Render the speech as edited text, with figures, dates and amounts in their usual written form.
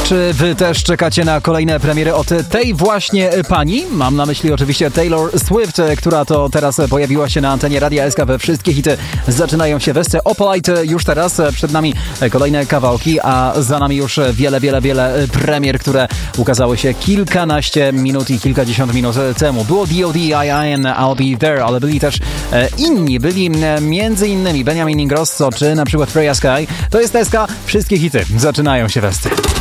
Czy wy też czekacie na kolejne premiery od tej właśnie pani? Mam na myśli oczywiście Taylor Swift, która to teraz pojawiła się na antenie Radia SK we wszystkie hity. Zaczynają się westy Opalite już teraz. Przed nami kolejne kawałki, a za nami już wiele premier, które ukazały się kilkanaście minut i kilkadziesiąt minut temu. Było D.O.D., I.I.N., I'll Be There, ale byli też inni. Byli między innymi Benjamin Ingrosso, czy na przykład Freya Sky. To jest SK, wszystkie hity. Zaczynają się westy.